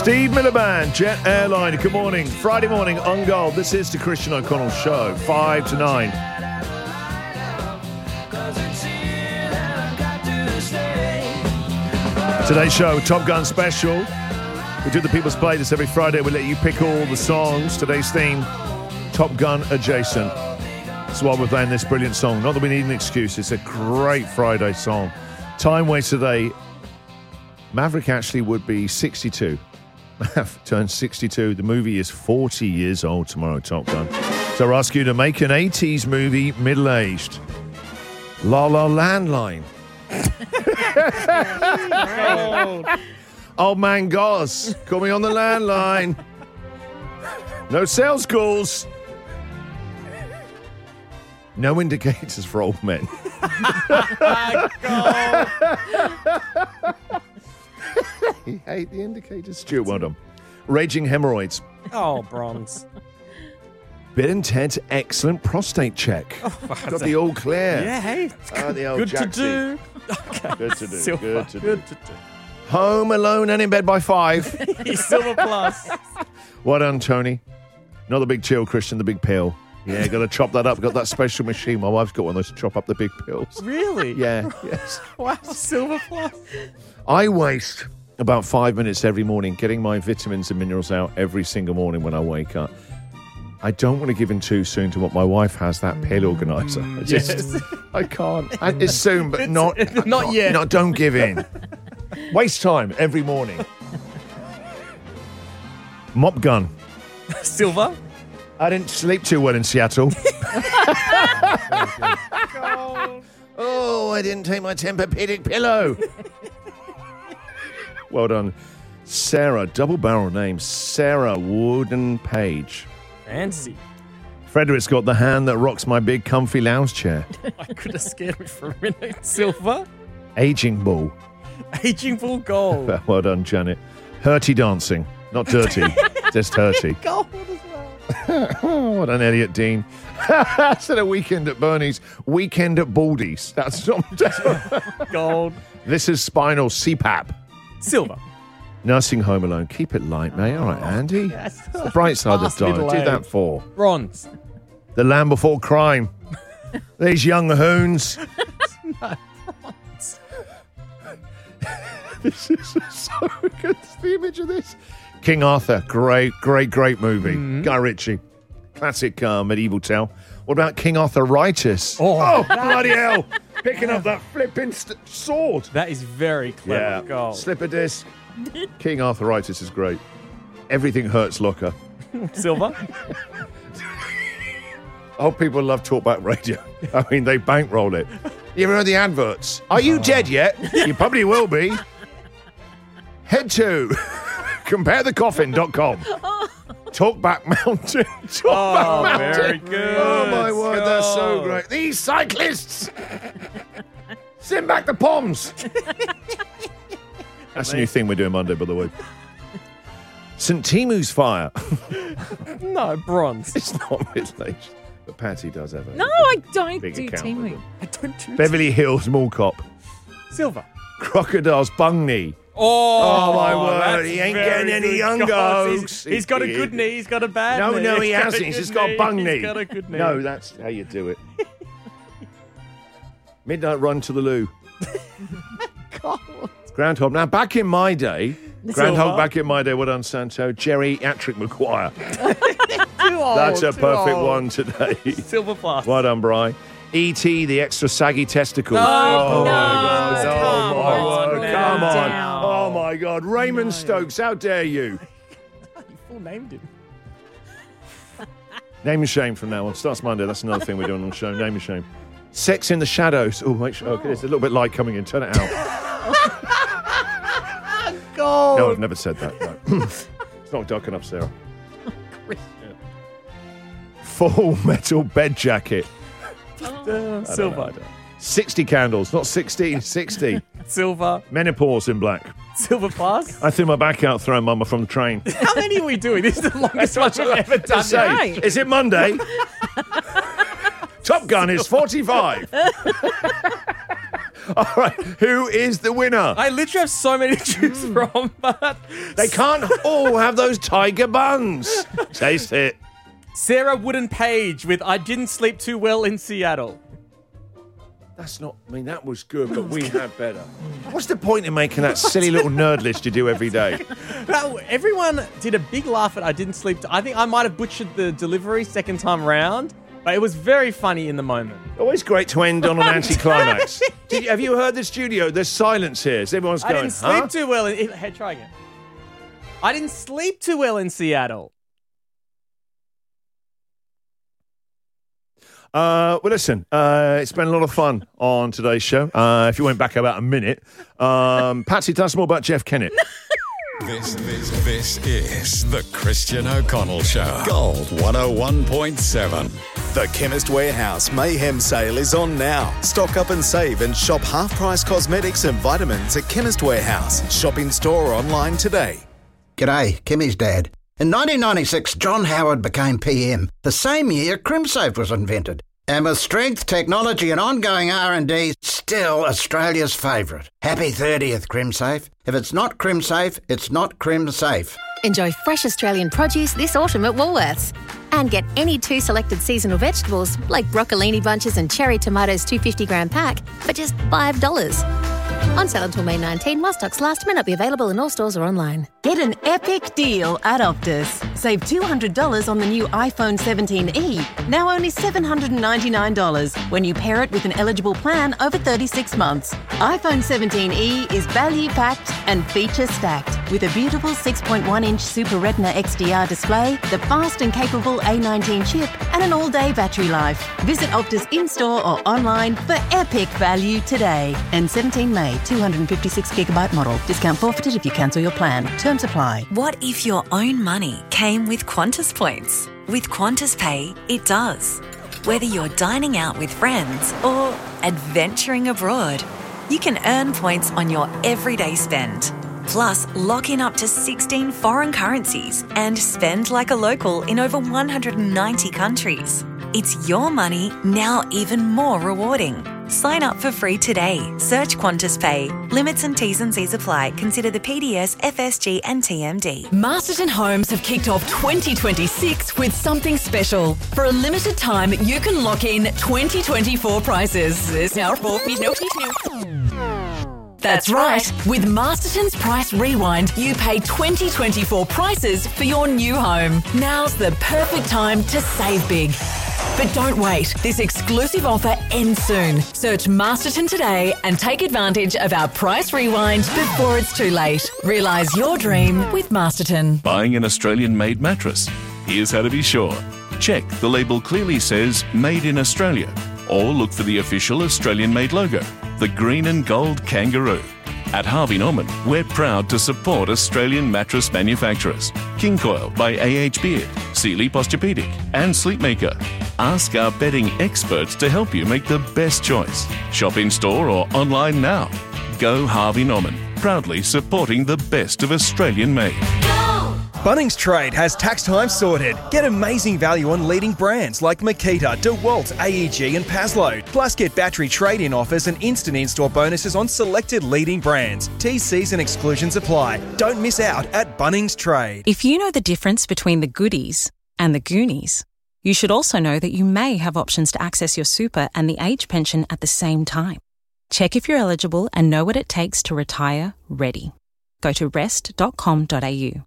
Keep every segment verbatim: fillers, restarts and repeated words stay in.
Steve Miliband, Jet Airline. Good morning. Friday morning on Gold. This is the Christian O'Connell Show, five to nine. Today's show, Top Gun special. We do the People's Playlist every Friday. We let you pick all the songs. Today's theme, Top Gun adjacent. That's why we're playing this brilliant song. Not that we need an excuse. It's a great Friday song. Time waits today. Maverick actually would be sixty-two. Mav turned sixty-two. The movie is forty years old tomorrow, Top Gun. So I ask you to make an eighties movie middle-aged. La La Landline. Old man Goss, call me on the landline. No sales calls. No indicators for old men. He hate the indicators. Stuart, well done. Raging hemorrhoids. Oh, bronze. Bill and Ted's excellent prostate check. Oh, got the all clear. Yeah, hey. Oh, the old Good Jaxie. to do. Good to do. Silver. Good to do. Good to do. Home alone and in bed by five. Silver plus. Well done, Tony. Not the big chill, Christian, the big pill. Yeah, got to chop that up. Got that special machine. My wife's got one of those to chop up the big pills. Really? Yeah, yes. Wow, silver plus. I waste about five minutes every morning getting my vitamins and minerals out every single morning when I wake up. I don't want to give in too soon to what my wife has, that pill organizer. I just, Yes. I can't. I, it's soon, but not, It's not yet. No, don't give in. Waste time every morning. Mop gun. Silver. I didn't sleep too well in Seattle. Oh, I didn't take my Tempur-Pedic pillow. Well done. Sarah, double barrel name, Sarah Wooden Page. Fancy. Frederick's got the hand that rocks my big comfy lounge chair. I could have scared me for a minute. Silver. Aging ball. Aging full gold. Well done, Janet. Hurty dancing. Not dirty, just hurty. Gold as well. Oh, what an Elliot Dean. Instead of weekend at Bernie's, weekend at Baldy's. That's not. Gold. This is spinal C PAP. Silver. Nursing home alone. Keep it light, mate. All right, Andy. Yes. It's the bright side of Past the dial. middle Do age. that for. Bronze. The Land Before Crime. These young hoons. This is so good. The image of this. King Arthur. Great, great, great movie. Mm-hmm. Guy Ritchie. Classic uh, medieval tale. What about King Arthuritis? Oh. Oh, bloody hell. Picking up that flipping st- sword. That is very clever. Yeah. Gold. Slipper disc. King Arthuritis is great. Everything hurts locker. Silver. Oh, people love talkback radio. I mean, they bankroll it. You ever heard the adverts? Are you dead yet? You probably will be. Head to compare the coffin dot com. Talkback Mountain. Talkback Oh, Mountain. very good. Oh, my word, that's so Go. great. These cyclists. Send back the Poms. That's a new thing we're doing Monday, by the way. Saint Timu's fire. No, bronze. It's not middle-aged, but Patty does have a No, I don't big do account Timu. with them. I don't do Beverly Hills Mall Cop. Silver. Crocodile's bung knee. Oh, Oh, my word. that's He ain't very getting any good. young God, goes. He's, he's got a good knee. He's got a bad No, knee. no, he He's got hasn't. a He's good just got a bung knee. He's got a good knee. No, that's how you do it. Midnight run to the loo. God. Groundhog. Now, back in my day, Groundhog Silver. back in my day, well done, Santo, Geriatric Maguire. Too old. That's a too perfect old. one today. Silver plus. Well done, Bri. E T, the extra saggy testicle. No, oh, no, my God. come Oh, my on word. now. Come on. Down. Oh, my God. Raymond Stokes, how dare you? You full named him. Name and shame from now on. Starts Monday. That's another thing we're doing on the show. Name and shame. Sex in the shadows. Oh, make sure. Okay, there's a little bit light coming in. Turn it out. Gold. No, I've never said that. No. It's not dark enough, Sarah. Full metal bed jacket. Uh, silver. sixty candles, not sixteen, sixty. Silver. Menopause in black. Silver plus. I threw my back out throwing mama from the train. How many are we doing? This is the longest one I've ever done. Say, right. is it Monday? Top Gun is forty-five. All right, who is the winner? I literally have so many to choose from, but They can't all have those tiger buns. Taste it. Sarah Wooden Page with I Didn't Sleep Too Well in Seattle. That's not, I mean, that was good, but we had better. What's the point in making that silly little nerd list you do every day? No, everyone did a big laugh at I Didn't Sleep Too I think I might have butchered the delivery second time round, but it was very funny in the moment. Always great to end on an anticlimax. Did you, have you heard the studio? There's silence here. So everyone's I going, didn't sleep huh? too well in... Hey, try again. I didn't sleep too well in Seattle. Uh, well, listen, uh, it's been a lot of fun on today's show. Uh, if you went back about a minute, um, Patsy, tell us more about Jeff Kennett. This, this, this is the Christian O'Connell Show. Gold one oh one point seven. The Chemist Warehouse Mayhem Sale is on now. Stock up and save and shop half-price cosmetics and vitamins at Chemist Warehouse. Shop in store or online today. G'day, Kimmy's dad. In nineteen ninety-six, John Howard became P M, the same year CrimSafe was invented. And with strength, technology and ongoing R and D, still Australia's favourite. Happy thirtieth, CrimSafe. If it's not CrimSafe, it's not CrimSafe. Enjoy fresh Australian produce this autumn at Woolworths. And get any two selected seasonal vegetables, like broccolini bunches and cherry tomatoes two hundred fifty gram pack, for just five dollars. On sale until May nineteenth, while stocks last, may not be available in all stores or online. Get an epic deal at Optus. Save two hundred dollars on the new iPhone seventeen e, now only seven hundred ninety-nine dollars when you pair it with an eligible plan over thirty-six months. iPhone seventeen e is value-packed and feature-stacked with a beautiful six point one inch Super Retina X D R display, the fast and capable A nineteen chip, and an all-day battery life. Visit Optus in-store or online for epic value today. And seventeen May, two hundred fifty-six gigabyte model. Discount forfeited if you cancel your plan. Terms apply. What if your own money came with Qantas points? With Qantas Pay, it does. Whether you're dining out with friends or adventuring abroad, you can earn points on your everyday spend. Plus, lock in up to sixteen foreign currencies and spend like a local in over one hundred ninety countries. It's your money, now even more rewarding. Sign up for free today. Search Qantas Pay. Limits and T's and C's apply. Consider the P D S, F S G and T M D. Masterton Homes have kicked off twenty twenty-six with something special. For a limited time, you can lock in twenty twenty-four prices. There's now four That's right. With Masterton's Price Rewind, you pay twenty twenty-four prices for your new home. Now's the perfect time to save big. But don't wait. This exclusive offer ends soon. Search Masterton today and take advantage of our price rewind before it's too late. Realise your dream with Masterton. Buying an Australian-made mattress? Here's how to be sure. Check the label clearly says Made in Australia, or look for the official Australian-made logo, the green and gold kangaroo. At Harvey Norman, we're proud to support Australian mattress manufacturers. King Coil by A H Beard, Sealy Posturepedic and Sleepmaker. Ask our bedding experts to help you make the best choice. Shop in store or online now. Go Harvey Norman, proudly supporting the best of Australian made. Bunnings Trade has tax time sorted. Get amazing value on leading brands like Makita, DeWalt, A E G and Paslow. Plus get battery trade-in offers and instant in-store bonuses on selected leading brands. T Cs and exclusions apply. Don't miss out at Bunnings Trade. If you know the difference between the goodies and the Goonies, you should also know that you may have options to access your super and the age pension at the same time. Check if you're eligible and know what it takes to retire ready. Go to rest dot com dot a u.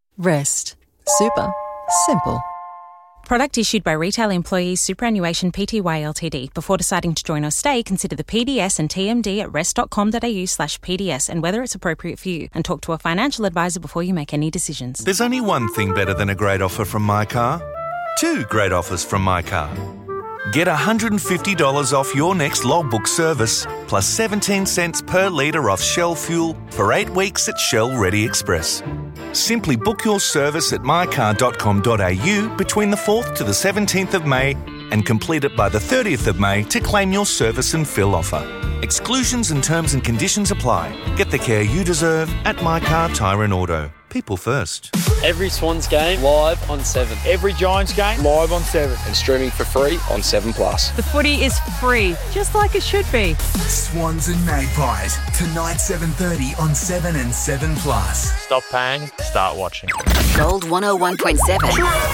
Rest. Super. Simple. Product issued by Retail Employees Superannuation Pty Ltd. Before deciding to join or stay, consider the P D S and T M D at rest dot com dot a u slash P D S and whether it's appropriate for you, and talk to a financial advisor before you make any decisions. There's only one thing better than a great offer from My Car. Two great offers from My Car. Get one hundred fifty dollars off your next logbook service, plus seventeen cents per litre off Shell fuel for eight weeks at Shell Ready Express. Simply book your service at my car dot com dot a u between the fourth to the seventeenth of May and complete it by the thirtieth of May to claim your service and fill offer. Exclusions and terms and conditions apply. Get the care you deserve at My Car Tyre and Auto. People first. Every Swans game live on seven. Every Giants game live on seven. And streaming for free on seven plus. The footy is free, just like it should be. Swans and Magpies, tonight seven thirty on seven and seven plus. Stop paying, start watching. Gold one oh one point seven.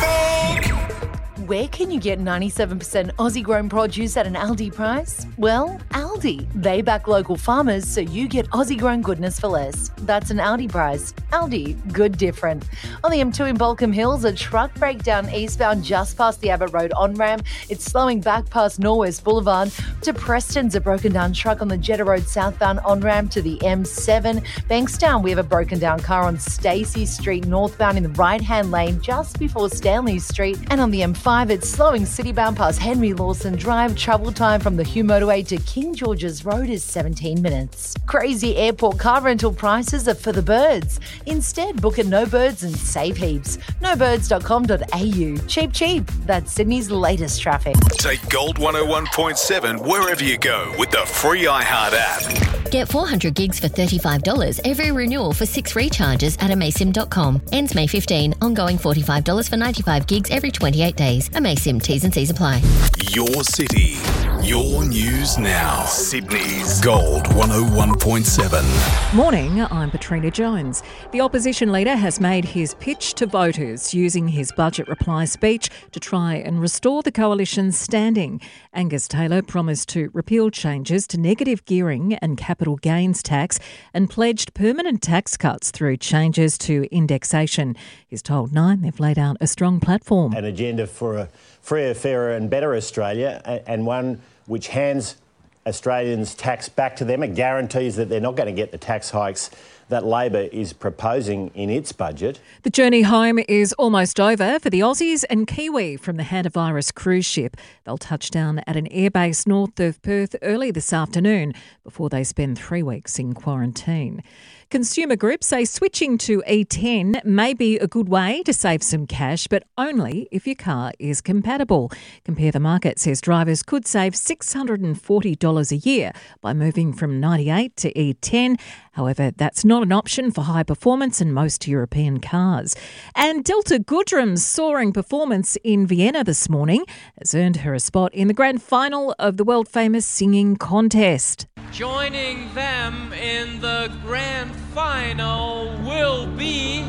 Where can you get ninety-seven percent Aussie-grown produce at an Aldi price? Well, Aldi. They back local farmers so you get Aussie-grown goodness for less. That's an Aldi price. Aldi, good different. On the M two in Balcombe Hills, a truck breakdown eastbound just past the Abbott Road on-ramp. It's slowing back past Norwest Boulevard. To Preston's, a broken down truck on the Jeddah Road southbound on-ramp to the M seven. Bankstown, we have a broken down car on Stacey Street northbound in the right-hand lane just before Stanley Street. And on the M five, it's slowing citybound past Henry Lawson Drive. Travel time from the Hume Motorway to King George's Road is seventeen minutes. Crazy airport car rental prices are for the birds. Instead, book at No Birds and save heaps. no birds dot com dot a u. Cheap, cheap. That's Sydney's latest traffic. Take Gold one oh one point seven wherever you go with the free iHeart app. Get four hundred gigs for thirty-five dollars every renewal for six recharges at amaysim dot com. Ends May fifteenth. Ongoing forty-five dollars for ninety-five gigs every twenty-eight days. Amaysim, T's and C's apply. Your city, your news now. Sydney's Gold one oh one point seven. Morning, I'm Katrina Jones. The opposition leader has made his pitch to voters using his budget reply speech to try and restore the coalition's standing. Angus Taylor promised to repeal changes to negative gearing and capital gains tax and pledged permanent tax cuts through changes to indexation. He's told Nine they've laid out a strong platform. An agenda for a freer, fairer and better Australia, and one which hands Australians tax back to them. It guarantees that they're not going to get the tax hikes that Labor is proposing in its budget. The journey home is almost over for the Aussies and Kiwi from the Hantavirus cruise ship. They'll touch down at an airbase north of Perth early this afternoon before they spend three weeks in quarantine. Consumer groups say switching to E ten may be a good way to save some cash, but only if your car is compatible. Compare the Market says drivers could save six hundred forty dollars a year by moving from ninety-eight to E ten. However, that's not an option for high performance in most European cars. And Delta Goodrem's soaring performance in Vienna this morning has earned her a spot in the grand final of the world-famous singing contest. Joining them in the grand final will be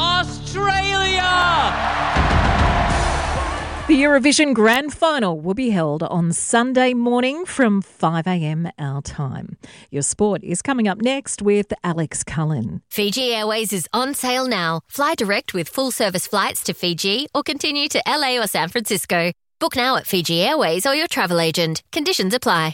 Australia! The Eurovision Grand Final will be held on Sunday morning from five a.m. our time. Your sport is coming up next with Alex Cullen. Fiji Airways is on sale now. Fly direct with full-service flights to Fiji or continue to L A or San Francisco. Book now at Fiji Airways or your travel agent. Conditions apply.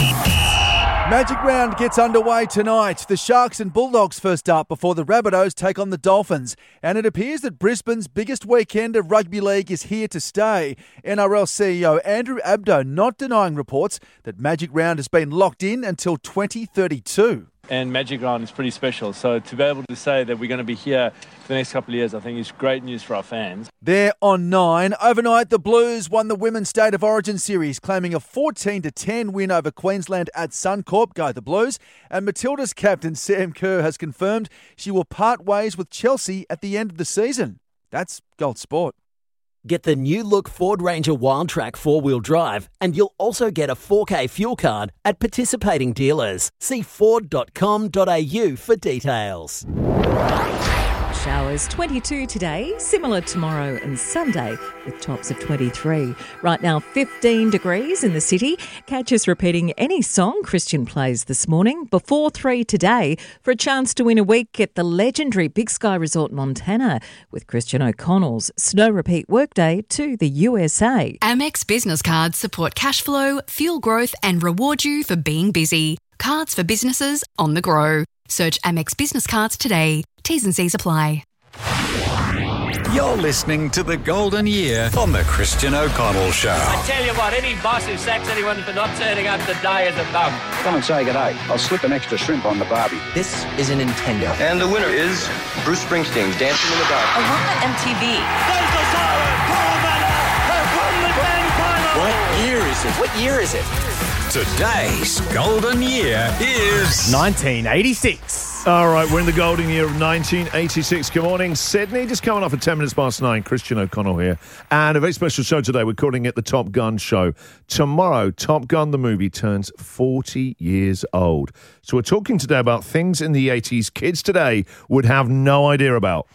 Magic Round gets underway tonight. The Sharks and Bulldogs first up before the Rabbitohs take on the Dolphins. And it appears that Brisbane's biggest weekend of rugby league is here to stay. N R L C E O Andrew Abdo not denying reports that Magic Round has been locked in until twenty thirty-two. And Magic Round is pretty special. So to be able to say that we're going to be here for the next couple of years, I think is great news for our fans. They're on nine. Overnight, the Blues won the Women's State of Origin series, claiming a fourteen to ten win over Queensland at Suncorp. Go the Blues. And Matilda's captain, Sam Kerr, has confirmed she will part ways with Chelsea at the end of the season. That's Gold Sport. Get the new look Ford Ranger Wildtrak four-wheel drive and you'll also get a four K fuel card at participating dealers. See ford dot com dot a u for details. Showers twenty-two today, similar tomorrow and Sunday with tops of twenty-three. Right now fifteen degrees in the city. Catch us repeating any song Christian plays this morning before three today for a chance to win a week at the legendary Big Sky Resort Montana with Christian O'Connell's Snow Repeat Workday to the U S A. Amex business cards support cash flow, fuel growth and reward you for being busy. Cards for businesses on the go. Search Amex Business Cards today. T's and C's apply. You're listening to The Golden Year on The Christian O'Connell Show. I tell you what, any boss who sacks anyone for not turning up the day is a bum. Come and say g'day. I'll slip an extra shrimp on the barbie. This is a Nintendo. And the winner is Bruce Springsteen's Dancing in the Dark. I want that M T V. There's the siren! Paul Manor has won the grand final! What year is it? What year is it? Today's Golden Year is nineteen eighty-six. All right, we're in the golden year of nineteen eighty-six. Good morning, Sydney. Just coming off at ten minutes past nine. Christian O'Connell here. And a very special show today. We're calling it the Top Gun Show. Tomorrow, Top Gun, the movie, turns forty years old. So we're talking today about things in the eighties kids today would have no idea about.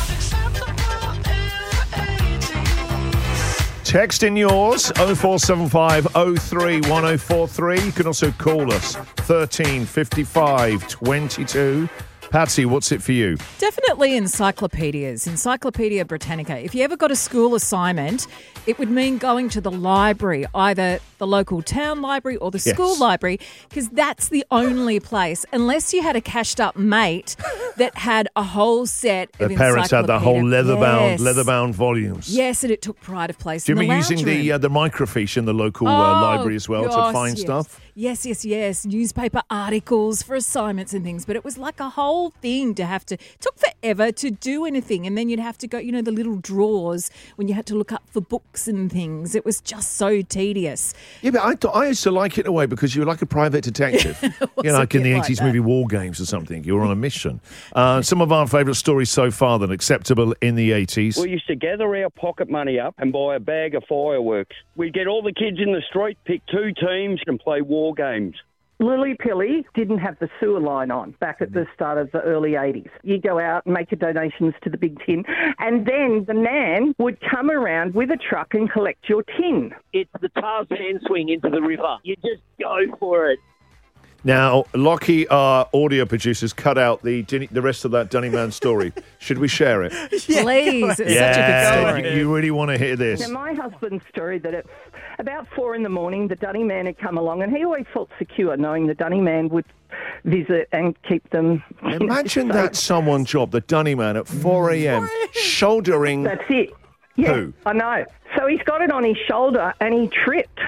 Text in yours, oh four seven five oh three one oh four three. You can also call us, thirteen fifty-five twenty-two. Patsy, what's it for you? Definitely encyclopedias, Encyclopedia Britannica. If you ever got a school assignment, it would mean going to the library, either the local town library or the Yes. school library, because that's the only place, unless you had a cashed up mate that had a whole set Their of parents had the whole encyclopedia- leather-bound, Yes. leather-bound volumes. Yes, and it took pride of place Do you in the remember using lounge the room. uh, the microfiche in the local uh, Oh, library as well gosh, to find yes. stuff? Yes, yes, yes. Newspaper articles for assignments and things. But it was like a whole thing to have to... It took forever to do anything. And then you'd have to go, you know, the little drawers when you had to look up for books and things. It was just so tedious. Yeah, but I, th- I used to like it in a way because you were like a private detective. You know, like in the bit like eighties that. movie War Games or something. You were on a mission. Uh, some of our favourite stories so far that are acceptable in the eighties. We used to gather our pocket money up and buy a bag of fireworks. We'd get all the kids in the street, pick two teams and play war games. Lily Pilly didn't have the sewer line on back at the start of the early eighties. You go out and make your donations to the big tin, and then the nan would come around with a truck and collect your tin. It's the Tarzan swing into the river. You just go for it. Now, Lockie, our audio producers, cut out the the rest of that Dunny Man story. Should we share it? Yeah, Please. It's yeah, such a good story. You really want to hear this. Now, my husband's story that at about four in the morning, the Dunny man had come along, and he always felt secure knowing the Dunny man would visit and keep them. you know, Imagine safe. that someone job, the Dunny Man, at four a.m. shouldering... That's it. Yeah, Who? I know. So he's got it on his shoulder, and he tripped.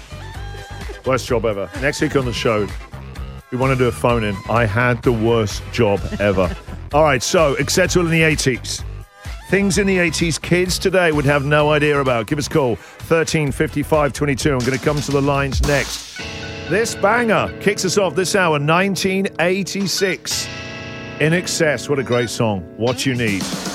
Worst job ever. Next week on the show, we want to do a phone-in. I had the worst job ever. All right, so, acceptable in the eighties. Things in the eighties kids today would have no idea about. Give us a call, thirteen fifty-five twenty-two. I'm going to come to the lines next. This banger kicks us off this hour, nineteen eighty-six. In Excess, what a great song. What You Need.